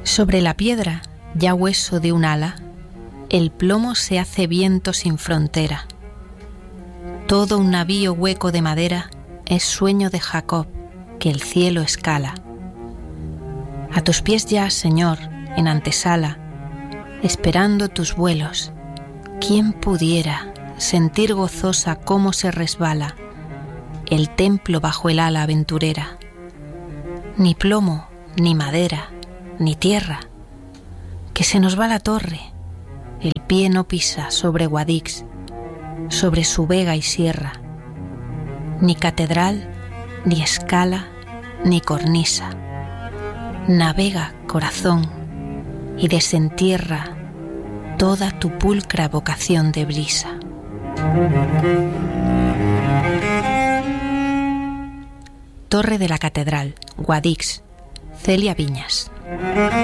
Sobre la piedra, ya hueso de un ala, el plomo se hace viento sin frontera. Todo un navío hueco de madera es sueño de Jacob que el cielo escala. A tus pies ya, Señor, en antesala, esperando tus vuelos, ¿quién pudiera sentir gozosa cómo se resbala el templo bajo el ala aventurera? Ni plomo, ni madera, ni tierra, que se nos va la torre, el pie no pisa sobre Guadix, sobre su vega y sierra, ni catedral, ni escala, ni cornisa. Navega, corazón, y desentierra toda tu pulcra vocación de brisa. Torre de la Catedral, Guadix, Celia Viñas.